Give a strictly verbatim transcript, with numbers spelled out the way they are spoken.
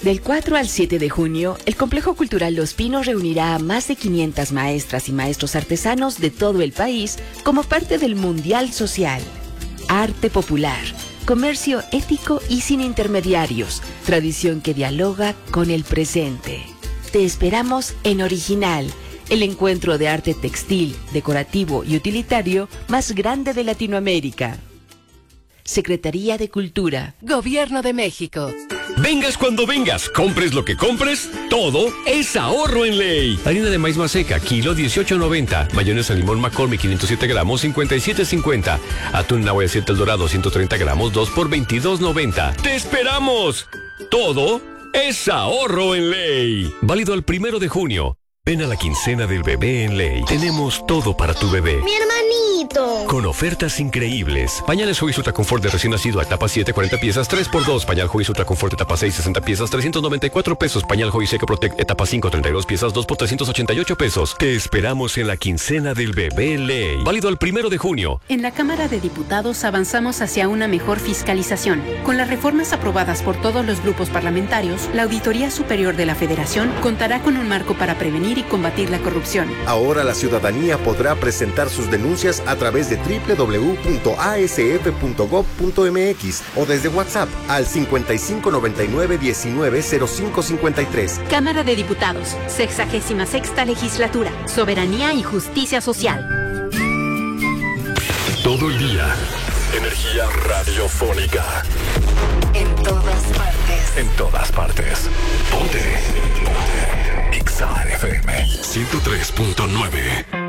Del cuatro al siete de junio, el Complejo Cultural Los Pinos reunirá a más de quinientas maestras y maestros artesanos de todo el país como parte del Mundial Social. Arte popular, comercio ético y sin intermediarios, tradición que dialoga con el presente. Te esperamos en Original, el encuentro de arte textil, decorativo y utilitario más grande de Latinoamérica. Secretaría de Cultura, Gobierno de México. Vengas cuando vengas, compres lo que compres, todo es ahorro en Ley. Harina de maíz maseca, kilo dieciocho noventa. Mayonesa limón McCormick quinientos siete gramos, cincuenta y siete cincuenta. Atún Nahua siete El Dorado, ciento treinta gramos, dos por veintidós noventa. ¡Te esperamos! Todo es ahorro en Ley. Válido al primero de junio. Ven a la quincena del bebé en Ley. Tenemos todo para tu bebé. ¡Mi hermanito! Con ofertas increíbles. Pañales Huggies Ultra Confort de recién nacido a etapa siete, cuarenta piezas, tres por dos. Pañal Huggies Ultra Confort etapa seis, sesenta piezas, trescientos noventa y cuatro pesos. Pañal Huggies Seco Protect etapa cinco, treinta y dos piezas, dos por trescientos ochenta y ocho pesos. Te esperamos en la quincena del bebé en Ley. Válido al primero de junio. En la Cámara de Diputados avanzamos hacia una mejor fiscalización. Con las reformas aprobadas por todos los grupos parlamentarios, la Auditoría Superior de la Federación contará con un marco para prevenir y combatir la corrupción. Ahora la ciudadanía podrá presentar sus denuncias a través de doble u doble u doble u punto a s f punto gob punto m x o desde WhatsApp al cincuenta y cinco noventa y nueve diecinueve cero cinco cincuenta y tres. Cámara de Diputados, sexagésima sexta legislatura, soberanía y justicia social. Todo el día, energía radiofónica. En todas partes. En todas partes. Ponte. Ponte. X A F M ciento tres punto nueve.